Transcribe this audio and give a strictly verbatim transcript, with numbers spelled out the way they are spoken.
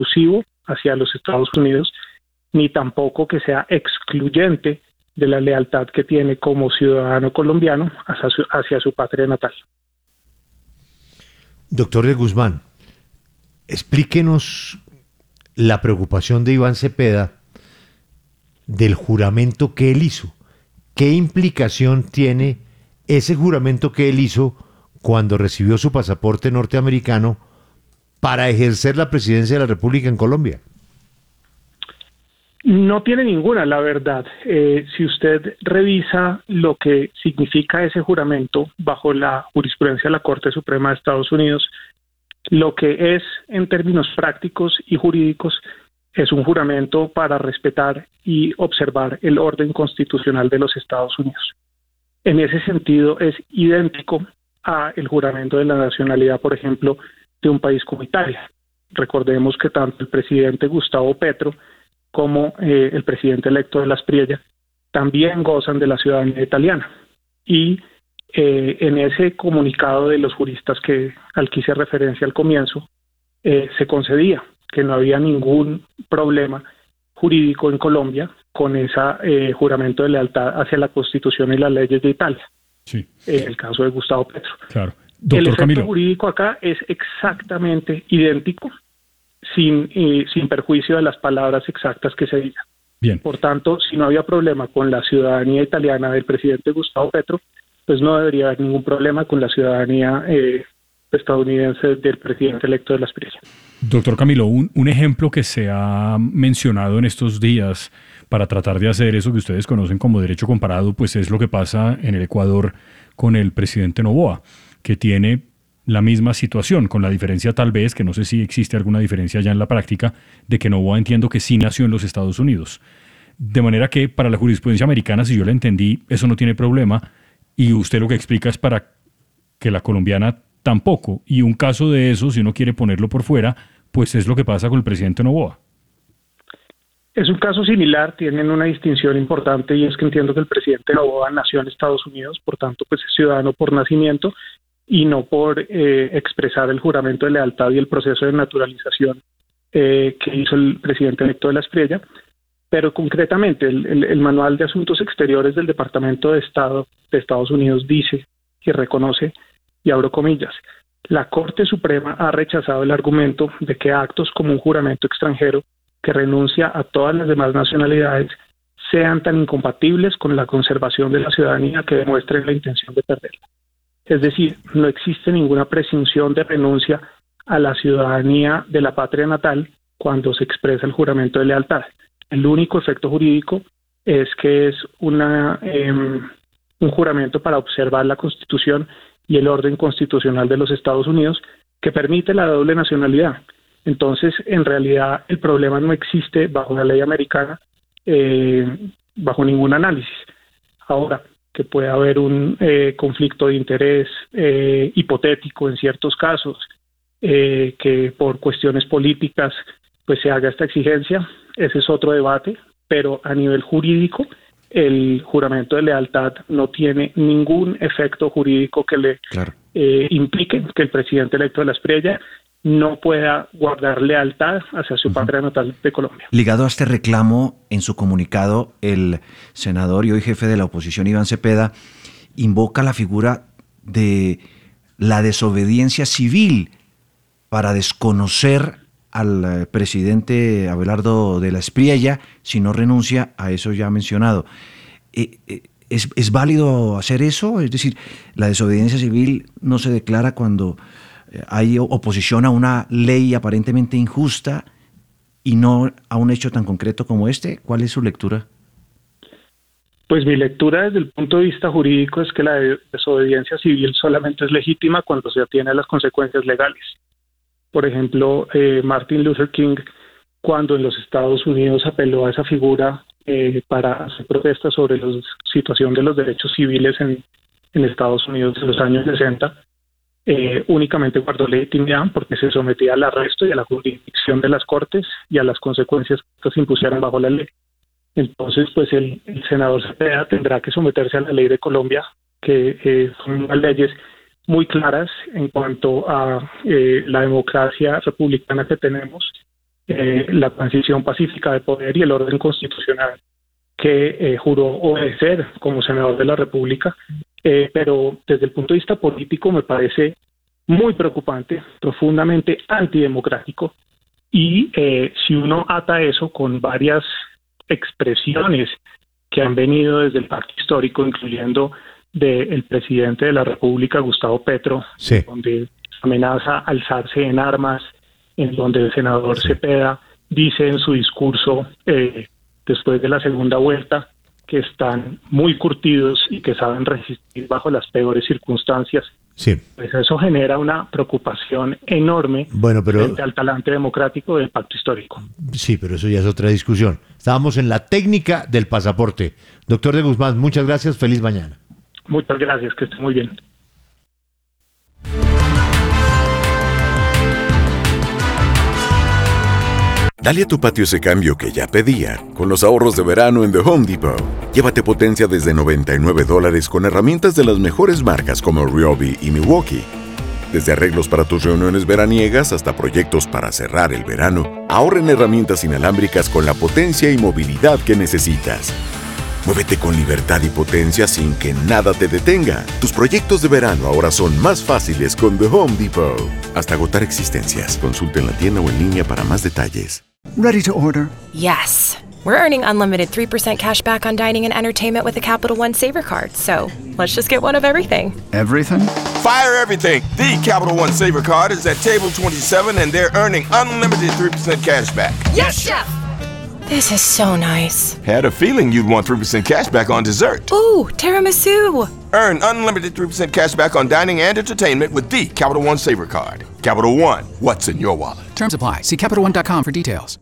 exclusivo hacia los Estados Unidos, ni tampoco que sea excluyente de la lealtad que tiene como ciudadano colombiano hacia su, hacia su patria natal. Doctor de Guzmán, explíquenos la preocupación de Iván Cepeda del juramento que él hizo. ¿Qué implicación tiene ese juramento que él hizo cuando recibió su pasaporte norteamericano para ejercer la presidencia de la República en Colombia? No tiene ninguna, la verdad. Eh, si usted revisa lo que significa ese juramento bajo la jurisprudencia de la Corte Suprema de Estados Unidos, lo que es en términos prácticos y jurídicos es un juramento para respetar y observar el orden constitucional de los Estados Unidos. En ese sentido es idéntico a el juramento de la nacionalidad, por ejemplo, de un país como Italia. Recordemos que tanto el presidente Gustavo Petro como eh, el presidente electo de la Espriella también gozan de la ciudadanía italiana. Y eh, en ese comunicado de los juristas que al que hice referencia al comienzo, eh, se concedía que no había ningún problema jurídico en Colombia con ese eh, juramento de lealtad hacia la Constitución y las leyes de Italia. Sí. En el caso de Gustavo Petro. Claro. Doctor el efecto Camilo. jurídico acá es exactamente idéntico, sin, eh, sin perjuicio de las palabras exactas que se digan. Bien. Por tanto, si no había problema con la ciudadanía italiana del presidente Gustavo Petro, pues no debería haber ningún problema con la ciudadanía eh, estadounidense del presidente electo de la Espriella. Doctor Camilo, un, un ejemplo que se ha mencionado en estos días para tratar de hacer eso que ustedes conocen como derecho comparado, pues es lo que pasa en el Ecuador con el presidente Noboa, que tiene la misma situación, con la diferencia tal vez, que no sé si existe alguna diferencia ya en la práctica, de que Noboa entiendo que sí nació en los Estados Unidos. De manera que para la jurisprudencia americana, si yo la entendí, eso no tiene problema, y usted lo que explica es para que la colombiana tampoco. Y un caso de eso, si uno quiere ponerlo por fuera, pues es lo que pasa con el presidente Noboa. Es un caso similar, tienen una distinción importante y es que entiendo que el presidente Noboa nació en Estados Unidos, por tanto pues es ciudadano por nacimiento y no por eh, expresar el juramento de lealtad y el proceso de naturalización eh, que hizo el presidente electo de la Espriella. Pero concretamente el, el, el Manual de Asuntos Exteriores del Departamento de Estado de Estados Unidos dice y reconoce, y abro comillas, la Corte Suprema ha rechazado el argumento de que actos como un juramento extranjero que renuncia a todas las demás nacionalidades sean tan incompatibles con la conservación de la ciudadanía que demuestren la intención de perderla. Es decir, no existe ninguna presunción de renuncia a la ciudadanía de la patria natal cuando se expresa el juramento de lealtad. El único efecto jurídico es que es una, eh, un juramento para observar la Constitución y el orden constitucional de los Estados Unidos que permite la doble nacionalidad. Entonces, en realidad, el problema no existe bajo la ley americana, eh, bajo ningún análisis. Ahora, que puede haber un eh, conflicto de interés eh, hipotético en ciertos casos, eh, que por cuestiones políticas pues se haga esta exigencia, ese es otro debate, pero a nivel jurídico, el juramento de lealtad no tiene ningún efecto jurídico que le claro. eh, implique que el presidente electo de la Espriella no pueda guardar lealtad hacia su uh-huh. patria natal de Colombia. Ligado a este reclamo, en su comunicado, el senador y hoy jefe de la oposición, Iván Cepeda, invoca la figura de la desobediencia civil para desconocer al presidente Abelardo de la Espriella si no renuncia a eso ya mencionado. ¿Es, ¿Es válido hacer eso? Es decir, la desobediencia civil no se declara cuando hay oposición a una ley aparentemente injusta y no a un hecho tan concreto como este. ¿Cuál es su lectura? Pues mi lectura desde el punto de vista jurídico es que la desobediencia civil solamente es legítima cuando se atiene a las consecuencias legales. Por ejemplo, eh, Martin Luther King, cuando en los Estados Unidos apeló a esa figura eh, para hacer protestas sobre la situación de los derechos civiles en, en Estados Unidos en los años sesenta, eh, únicamente guardó legitimidad porque se sometía al arresto y a la jurisdicción de las cortes y a las consecuencias que se impusieran bajo la ley. Entonces, pues el, el senador Cepeda tendrá que someterse a la ley de Colombia, que eh, son unas leyes muy claras en cuanto a eh, la democracia republicana que tenemos eh, la transición pacífica de poder y el orden constitucional que eh, juró obedecer como senador de la República, eh, pero desde el punto de vista político me parece muy preocupante, profundamente antidemocrático, y eh, si uno ata eso con varias expresiones que han venido desde el pacto histórico, incluyendo del presidente de la República, Gustavo Petro, sí. donde amenaza alzarse en armas, en donde el senador sí. Cepeda dice en su discurso eh, después de la segunda vuelta que están muy curtidos y que saben resistir bajo las peores circunstancias. Sí. Pues eso genera una preocupación enorme bueno, pero, frente al talante democrático del pacto histórico. Sí, pero eso ya es otra discusión. Estábamos en la técnica del pasaporte. Doctor de Guzmán, muchas gracias. Feliz mañana. Muchas gracias, que esté muy bien. Dale a tu patio ese cambio que ya pedía con los ahorros de verano en The Home Depot. Llévate potencia desde noventa y nueve dólares con herramientas de las mejores marcas como Ryobi y Milwaukee. Desde arreglos para tus reuniones veraniegas hasta proyectos para cerrar el verano, ahorra en herramientas inalámbricas con la potencia y movilidad que necesitas. Muévete con libertad y potencia sin que nada te detenga. Tus proyectos de verano ahora son más fáciles con The Home Depot. Hasta agotar existencias. Consulta en la tienda o en línea para más detalles. Ready to order? Yes. We're earning unlimited three percent cash back on dining and entertainment with the Capital One Saver Card. So let's just get one of everything. Everything? Fire everything. The Capital One Saver Card is at table twenty-seven and they're earning unlimited three percent cash back. Yes, Chef! This is so nice. Had a feeling you'd want three percent cash back on dessert. Ooh, tiramisu. Earn unlimited three percent cash back on dining and entertainment with the Capital One Saver Card. Capital One, what's in your wallet? Terms apply. See Capital One dot com for details.